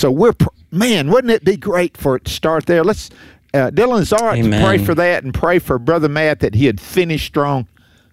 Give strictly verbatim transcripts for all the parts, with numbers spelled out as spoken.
So we're, man, wouldn't it be great for it to start there? Let's, uh, Dylan, is it all right Amen. to pray for that and pray for Brother Matt that he had finished strong?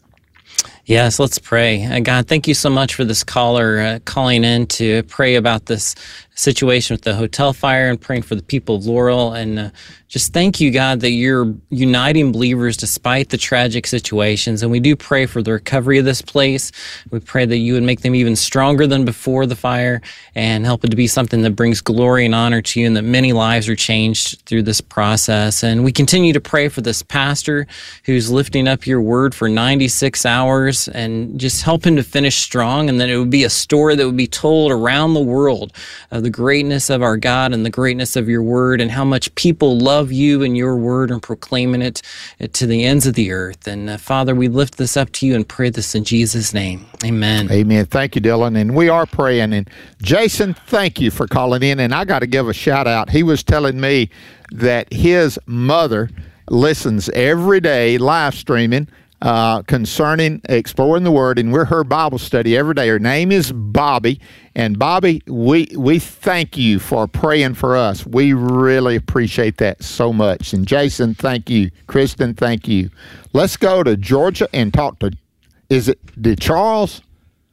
Yes, let's pray. Uh, God, thank you so much for this caller uh, calling in to pray about this situation with the hotel fire and praying for the people of Laurel. And uh, just thank you, God, that you're uniting believers despite the tragic situations. And we do pray for the recovery of this place. We pray that you would make them even stronger than before the fire and help it to be something that brings glory and honor to you, and that many lives are changed through this process. And we continue to pray for this pastor who's lifting up your word for ninety-six hours, and just help him to finish strong, and that it would be a story that would be told around the world of the greatness of our God and the greatness of your word, and how much people love you and your word and proclaiming it to the ends of the earth. And uh, Father, we lift this up to you and pray this in Jesus' name. Amen. Amen. Thank you, Dylan. And we are praying. And Jason, thank you for calling in. And I got to give a shout out. He was telling me that his mother listens every day live streaming Uh, concerning Exploring the Word, and we're her Bible study every day. Her name is Bobby, and Bobby, we we thank you for praying for us. We really appreciate that so much. And Jason, thank you. Kristen, thank you. Let's go to Georgia and talk to, is it the Charles?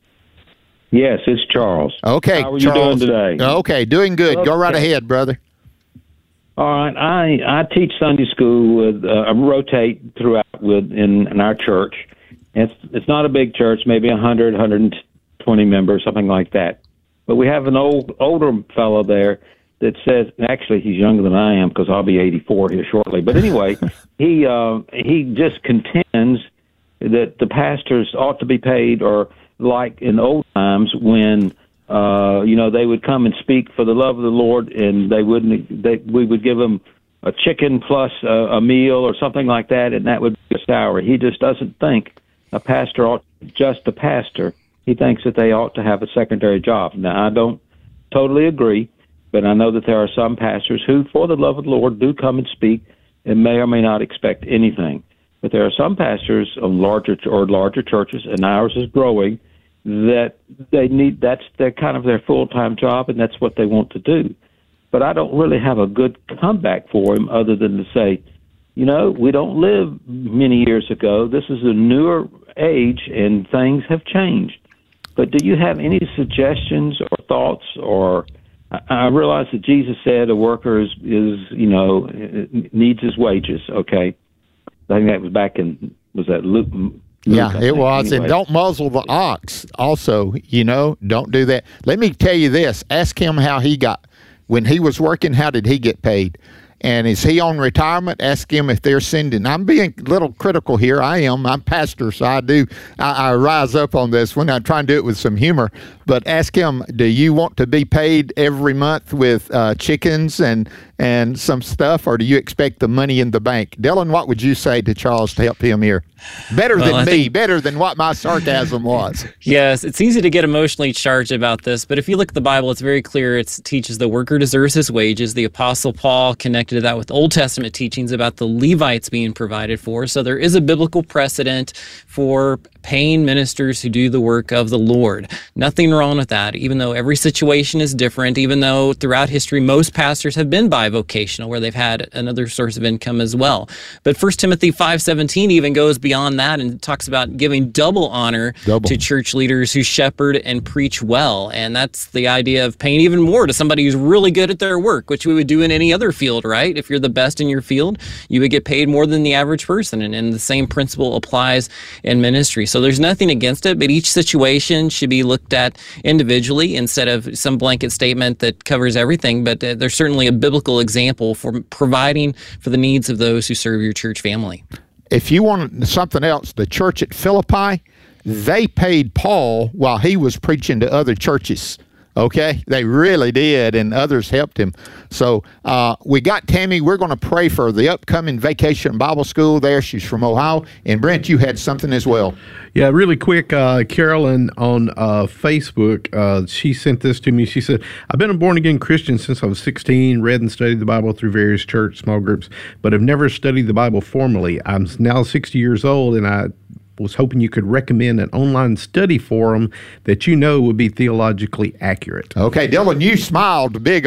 Yes, it's Charles. Okay, How are Charles. you doing today? Okay, doing good. Okay. Go right ahead, brother. All right, I, I teach Sunday school with uh, I rotate throughout with in, in our church. It's it's not a big church, maybe one hundred, one hundred twenty members, something like that. But we have an old older fellow there that says, actually he's younger than I am because I'll be eighty-four here shortly. But anyway, he uh, he just contends that the pastors ought to be paid, or like in old times when. Uh, you know, they would come and speak for the love of the Lord, and they wouldn't. They, we would give them a chicken plus a, a meal or something like that, and that would be a salary. He just doesn't think a pastor ought just a pastor. He thinks that they ought to have a secondary job. Now, I don't totally agree, but I know that there are some pastors who, for the love of the Lord, do come and speak and may or may not expect anything. But there are some pastors of larger or larger churches, and ours is growing, that they need, that's their kind of their full-time job, and that's what they want to do. But I don't really have a good comeback for him other than to say, you know, we don't live many years ago. This is a newer age, and things have changed. But do you have any suggestions or thoughts? Or I, I realize that Jesus said a worker is, is, you know, needs his wages, okay? I think that was back in, was that Luke? Yeah, it was. Anyway. And don't muzzle the ox also, you know, don't do that. Let me tell you this. Ask him how he got, when he was working, how did he get paid? And is he on retirement? Ask him if they're sending. I'm being a little critical here. I am. I'm pastor, so I do. I, I rise up on this when I try and do it with some humor. But ask him, do you want to be paid every month with uh, chickens and and some stuff, or do you expect the money in the bank? Dylan, what would you say to Charles to help him here? Better well, than I me, think, better than what my sarcasm was. Yes, it's easy to get emotionally charged about this, but if you look at the Bible, it's very clear. It teaches the worker deserves his wages. The Apostle Paul connected that with Old Testament teachings about the Levites being provided for. So there is a biblical precedent for paying ministers who do the work of the Lord. Nothing wrong with that, even though every situation is different, even though throughout history most pastors have been bivocational, where they've had another source of income as well. But First Timothy five seventeen even goes beyond that and talks about giving double honor double. to church leaders who shepherd and preach well. And that's the idea of paying even more to somebody who's really good at their work, which we would do in any other field, right? If you're the best in your field, you would get paid more than the average person. And, and the same principle applies in ministry. So there's nothing against it, but each situation should be looked at individually instead of some blanket statement that covers everything. But uh, there's certainly a biblical example for providing for the needs of those who serve your church family. If you want something else, the church at Philippi, they paid Paul while he was preaching to other churches. Okay, they really did, and others helped him. So uh, we got Tammy. We're going to pray for the upcoming Vacation Bible School there. She's from Ohio. And Brent, you had something as well. Yeah, really quick. Uh, Carolyn on uh, Facebook, uh, she sent this to me. She said, I've been a born-again Christian since I was sixteen, read and studied the Bible through various church small groups, but have never studied the Bible formally. I'm now sixty years old, and I was hoping you could recommend an online study forum that you know would be theologically accurate. Okay, Dylan, you smiled big